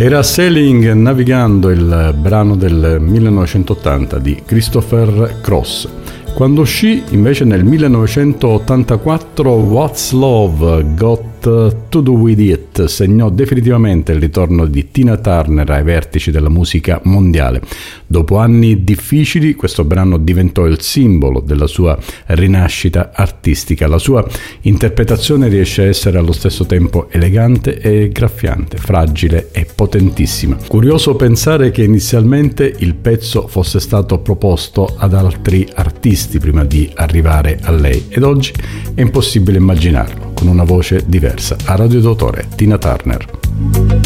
Era Sailing, navigando, il brano del 1980 di Christopher Cross. Quando uscì invece nel 1984 What's Love Got to Do With It segnò definitivamente il ritorno di Tina Turner ai vertici della musica mondiale. Dopo anni difficili, questo brano diventò il simbolo della sua rinascita artistica. La sua interpretazione riesce a essere allo stesso tempo elegante e graffiante, fragile e potentissima. Curioso pensare che inizialmente il pezzo fosse stato proposto ad altri artisti prima di arrivare a lei, ed oggi è impossibile immaginarlo con una voce diversa. A Radio d'autore, Tina Turner.